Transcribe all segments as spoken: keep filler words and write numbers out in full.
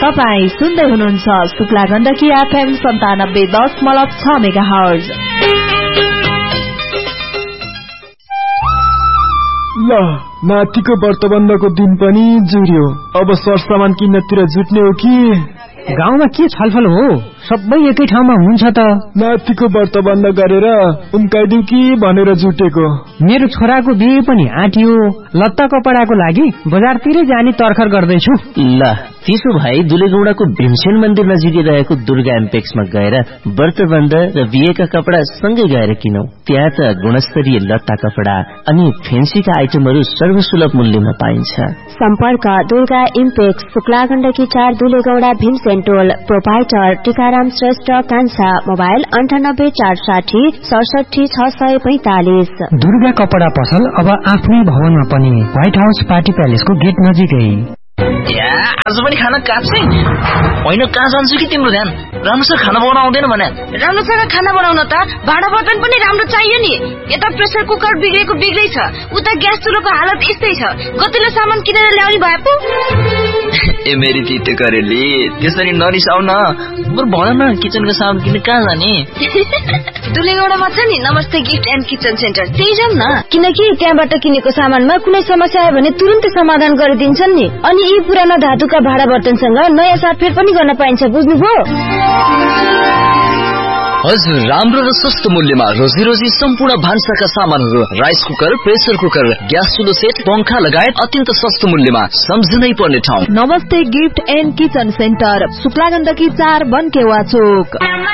तपाईँ सुन्दै हुनुहुन्छ शुक्ला गण्डकी एफएम सन्तानब्बे दशमलव छ मेगा हर्ज। ल नातिको व्रतबन्धको दिन पनि जुर्यो, अब सरसामान किन्नतिर जुट्ने हो कि? गाउँमा के छलफल हो? सबै एकै ठाउँमा हुन्छ त। नातिको व्रतबन्ध गरेर उम्काइदिउ कि भनेर जुटेको। मेरो छोराको बिहे पनि आँटियो, लत्ता कपडाको लागि बजारतिरै जाने तर्खर गर्दैछु। ल त्यसो भए दुलेगौडाको भीमसेन मन्दिर नजिकै रहेको दुर्गा एम्पेक्समा गएर व्रतबन्ध र बिहेका कपडा सँगै गएर किनौ। त्यहाँ त गुणस्तरीय लत्ता कपडा अनि फेन्सीका आइटमहरू सर्वसुलभ मूल्यमा पाइन्छ। सम्पर्क दुर्गा इम्पेक्स, शुक्ला गण्डकी चार, दुलेगौडा, भीमसेन टोल। प्रोपाइटर टीकाराम श्रेष्ठ कान्छा। मोबाइल अन्ठानब्बे चार साठी सडसठी छ सय पैंतालिस। दुर्गा कपडा पसल अब आफ्नै भवनमा पनि, व्हाइट हाउस पार्टी प्यालेसको गेट नजिकै। आज पनि खाना काप्छै होइन, कहाँ जान्छु कि तिम्रो ध्यान? राम्रोसँग खाना बनाउन आउँदैन भने? राम्रोसँग खाना बनाउन त भाँडा बर्तन पनि राम्रो चाहियो नि। यता प्रेसर कुकर बिग्रेको बिग्रै छ, उता ग्यास चुलोको हालत यस्तै छ। गतिलो सामान किनेर ल्याउने भए पो। ए मेरी तिते करेली, त्यसरी नरिसाउ न। बरु भन न, किचनको सामान किन्न कहाँ जाने? दुलेगौडामा छ नि नमस्ते गिफ्ट एन्ड किचन सेन्टर, त्यही जाउँ न। किनकि त्यहाँबाट किनेको सामानमा कुनै समस्या आयो भने तुरुन्तै समाधान गरिदिन्छन् नि। अनि यी पुराना धातुका भाँडा बर्तनसँग नयाँ साटफेर पनि गर्न पाइन्छ, बुझ्नुभयो? हजुर, राम्रो र सस्तो मूल्यमा रोजी रोजी सम्पूर्ण भान्साका सामानहरू, rice cooker, pressure cooker, gas चुलो set, पंखा लगायत अत्यन्त सस्तो मूल्यमा। सम्झनै पर्ने ठाउँ नमस्ते gift and kitchen centre, Shukla Gandaki चार, बनकेवा चोक।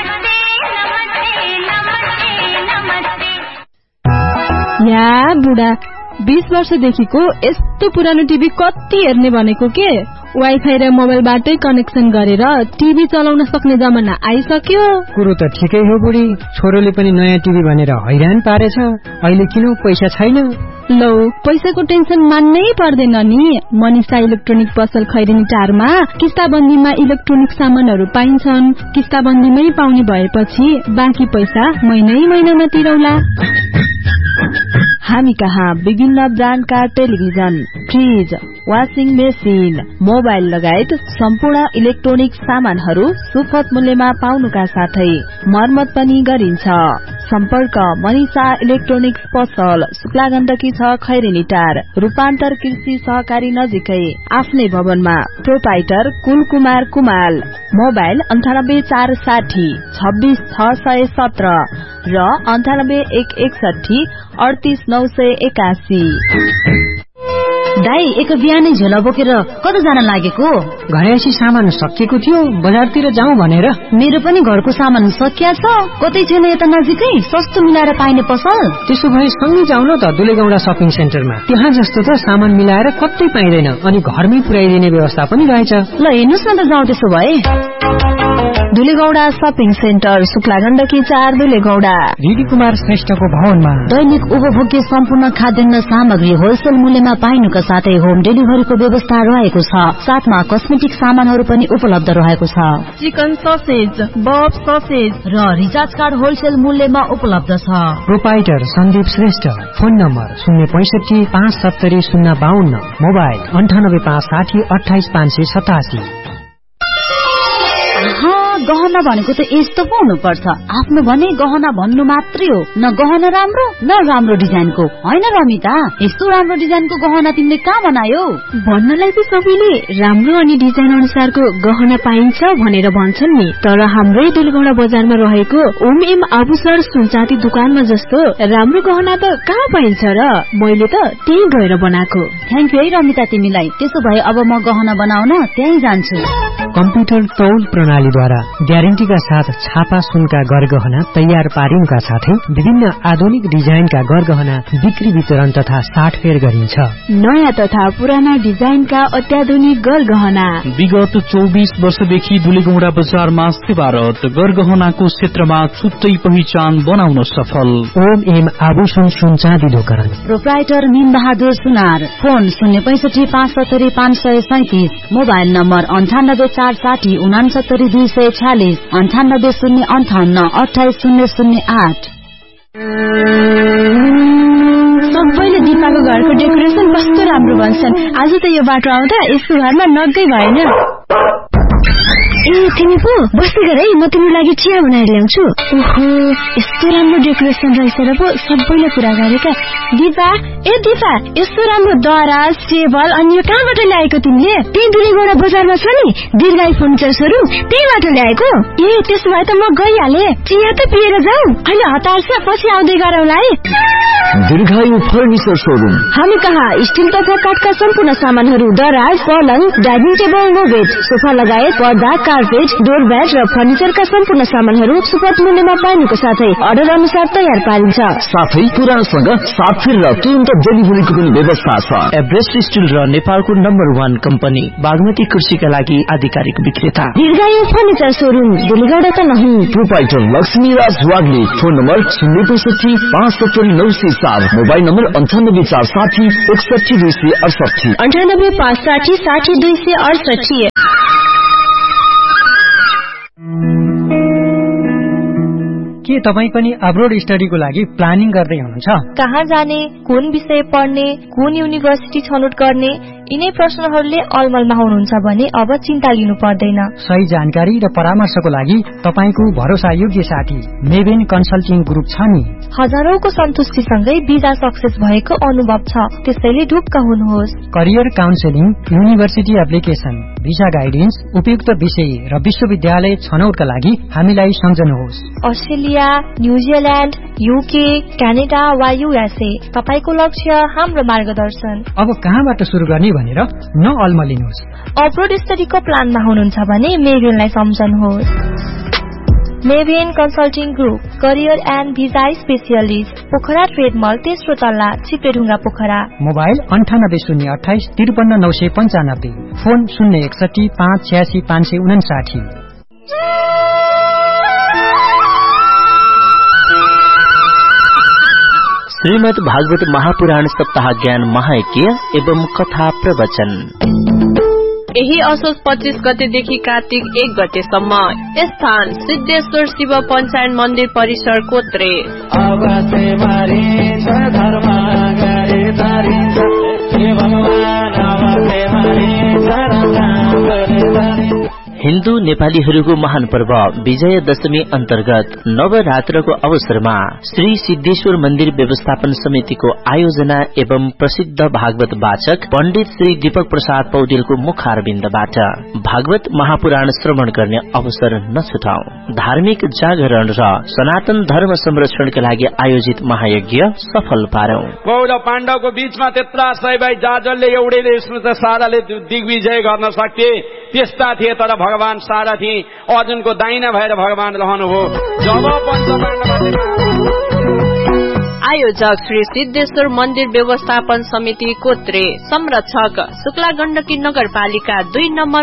या बुढा, बीस वर्षदेखिको यस्तो पुरानो टिभी कति हेर्ने भनेको के? वाइफाई र मोबाइलबाटै कनेक्सन गरेर टिभी चलाउन सक्ने जमाना आइसक्यो। कुरो त ठिकै हो बुढी, छोरोले पनि नयाँ टिभी भनेर हैरान पारेछ। अहिले किन पैसा छैन? लौ, पैसाको टेन्सन मान्नै पर्दैन नि। मनिषा इलेक्ट्रोनिक पसल खैरेनी टारमा किस्ताबन्दीमा इलेक्ट्रोनिक सामानहरू पाइन्छन्। किस्ताबन्दीमै पाउने भएपछि बाँकी पैसा महिनै महिनामा तिरौला। हामी कहाँ विभिन्न ब्रान्डका television, fridge, washing machine, mobile लगायत सम्पूर्ण इलेक्ट्रोनिक सामानहरू सुपथ मूल्यमा पाउनुका साथै मर्मत पनि गरिन्छ। सम्पर्क मनिषा इलेक्ट्रोनिक्स पसल, शुक्ला गण्डकी छ, खैरेनी टार, रूपान्तर कृषि सहकारी नजिकै, आफ्नै भवनमा। प्रोपाइटर कुलकुमार कुमाल। मोबाइल अन्ठानब्बे चार साठी छब्बीस छ सय सत्र र अन्ठानब्बे एक एकसठी अडतीस नौ सय एकासी। दाई, एक बिहानै झोला बोकेर कता जान लागेको? घरैसी सामान सकिएको थियो, बजारतिर जाउँ भनेर। मेरो पनि घरको सामान सकिया छ। कतै छैन यता नजिकै सस्तो मिलाएर पाइने पसल? त्यसो भए सँगै जाउँ न त दुलेगौडा शपिङ सेन्टरमा। त्यहाँ जस्तो त सामान मिलाएर कतै पाइँदैन, अनि घरमै पुर्याइदिने व्यवस्था पनि रहेछ। ल हेर्नुस् न त, जाउँ त्यसो भए। दुलेगौडा शपिङ सेन्टर, शुक्ला गण्डकी चार, दुलेगौडा। रिडी कुमार श्रेष्ठको भवनमा दैनिक उपभोग्य सम्पूर्ण खाद्यान्न सामग्री होलसेल मूल्यमा पाइनुका साथै होम डेलिभरीको व्यवस्था रहेको छ। साथमा कस्मेटिक सामानहरू पनि उपलब्ध रहेको छ। चिकन ससेज, बफ ससेज र रिचार्ज कार्ड होलसेल मूल्यमा उपलब्ध छ। Proprietor Sandeep Shrestha. Phone number शून्य पैसठी पाँच सत्तरी शून्य बाहन्न। मोबाइल अन्ठानब्बे पाँच साठी अठाइस पाँच सय सतासी। गहना भनेको त यस्तो पो हुनुपर्छ। आफ्नो भने गहना भन्नु मात्रै हो, न गहना राम्रो न राम्रो डिजाइनको। होइन रमिता, यस्तो राम्रो डिजाइनको गहना तिमीले कहाँ बनायो? भन्नलाई त सबैले राम्रो अनि डिजाइन अनुसारको गहना पाइन्छ भनेर भन्छन् नि, तर हाम्रै दुलेगौडा बजारमा रहेको ओम एम आभूषण सुनचाँदी दुकानमा जस्तो राम्रो गहना त कहाँ पाइन्छ र? मैले त त्यही गएर बनाएको। थ्याङ्क यू है रमिता तिमीलाई। त्यसो भए अब म गहना बनाउन त्यही जान्छु। कम्प्युटर तौल प्रणालीद्वारा ग्यारेन्टीका साथ छापा सुनका गरगहना तयार पारिनुका साथै विभिन्न आधुनिक डिजाइनका गरगहना बिक्री वितरण तथा साटफेर गरिन्छ। नयाँ तथा पुराना डिजाइनका अत्याधुनिक गरगहना विगत चौबीस वर्षदेखि दुलेगौडा बजारमा सेवारत, गरगहनाको क्षेत्रमा छुट्टै पहिचान बनाउन सफल। ओम एम आभूषण सुनचाँदी दोकान। प्रोप्राइटर मीन बहादुर सुनार। फोन शून्य पैसठी पाँच सत्तरी पाँच सय सैतिस। मोबाइल नम्बर अन्ठानब्बे चार साठी उनासत्तरी दुई सय छ्यालिस, अन्ठानब्बे शून्य अन्ठाउन्न अठाइस शून्य शून्य आठ। सबैले दिपाको घरको डेकोरेसन कस्तो राम्रो भन्छन्। आज त यो बाटो आउँदा यसको घरमा नगै भएन। ए तिमी पो बस्दै गर है, म तिम्रो लागि चिया बनाएर ल्याउँछु। ओहो यस्तो राम्रो डेकोरेसन रहेछ र पो सबैले कुरा गरेका। दिपा ए दिपा यस्तो राम्रो दराज टेबल अनि यो कहाँबाट ल्याएको तिमीले? त्यही दुलीगौडा बजारमा छ नि दीर्घायु फर्निचर सोरुम, त्यहीबाट ल्याएको। ए त्यसो भए त म गइहाले, चिया त पिएर जाऊ। अहिले हतार छ, पछि आउँदै गरौँला है। दीर्घायु फर्निचर सोरुम हामी कहाँ स्टिल तथा काठका सम्पूर्ण सामानहरू, दराज, पलङ, डाइनिङ टेबल, नोबेट, सोफा लगायत पर्दा, कार्पेट, डोरम्याट र फर्निचरका सम्पूर्ण सामानहरू सुपथ मूल्यमा पाइनुको साथै अर्डर अनुसार तयार पारिन्छ। साथै पुरानोसँग साथ फेर र तुरन्त डेलिभरीको पनि व्यवस्था छ। एभरेस्ट स्टिल र नेपालको नम्बर वान कम्पनी बागमती कृषिका लागि आधिकारिक विक्रेता दीर्घायु फर्निचर सोरुम, दुलीगौडा त नहीं। Proprietor Laxmiraj Wagle, phone number शून्य पैंसठी पाँच सत्तरी नौ सय चार, मोबाइल नम्बर अन्ठानब्बे चार साठी एकसठी दुई सय अडसठी अन्ठानब्बे पाँच साठी साठी दुई सय अडसठी। के तपाईँ पनि अब्रोड स्टडीको लागि प्लानिङ गर्दै हुनुहुन्छ? कहाँ जाने, कुन विषय पढ्ने, कुन युनिभर्सिटी छनौट गर्ने, यिनै प्रश्नहरूले अलमलमा हुनुहुन्छ भने अब चिन्ता लिनु पर्दैन। सही जानकारी र परामर्शको लागि तपाईको भरोसायोग्य साथी मेबेन कन्सल्टिङ ग्रुप छ नि। हजारौंको सन्तुष्टिसँगै भिजा सक्सेस भएको अनुभव छ, त्यसैले ढुक्क हुनुहोस्। Career counselling, university application, visa guidance, उपयुक्त विषय र विश्वविद्यालय छनौटका लागि हामीलाई सम्झनुहोस्। अस्ट्रेलिया, न्यूजील्याण्ड, युके, क्यानाडा वा युएसए, तपाईको लक्ष्य हाम्रो मार्गदर्शन। अब कहाँबाट सुरु गर्ने भनेर नअल्मलिनुहोस्। अब्रोड स्टडीको प्लानमा हुनुहुन्छ भने मेबेनलाई सम्झनुहोस्। मेबेन consulting group, career and visa specialist, Pokhara trade मल, तेस्रो तल्ला, चिप्लेढुङ्गा, पोखरा। मोबाइल अन्ठानब्बे शून्य अठाइस त्रिपन्न नौ सय पञ्चानब्बे, फोन शून्य एकसठी पाँच छ्यासी पाँच सय उनासाठी। श्रीमद् भागवत महापुराण सप्ताह ज्ञान महायज्ञ एवं कथा प्रवचन यही असोज पच्चीस गतेदेखि कार्तिक एक गतेसम्म। स्थान सिद्धेश्वर शिव पञ्चायन मन्दिर परिसर कोत्रे। हिन्दू नेपालीहरूको महान पर्व विजय दशमी अन्तर्गत नवरात्रको अवसरमा श्री सिद्धेश्वर मन्दिर व्यवस्थापन समितिको आयोजना एवं प्रसिद्ध भागवत वाचक पण्डित श्री दीपक प्रसाद पौडेलको मुखारविन्दबाट भागवत महापुराण श्रवण गर्ने अवसर नछुटाऊ। धार्मिक जागरण र सनातन धर्म संरक्षणका लागि आयोजित महायज्ञ सफल पारौं। कौरव पाण्डवको बीचमा त्यत्रा सय भाइ जाजलले एउटैले साराले दिग्विजय गर्न सक्थे त्यस्ता थिए, तर भगवान सारथी अर्जुनको दाहिना भएर भगवान रहनुभयो। जब आयोजक श्री सिद्धेश्वर मन्दिर व्यवस्थापन समिति कोत्रे, संरक्षक शुक्ला गण्डकी नगरपालिका दुई नम्बर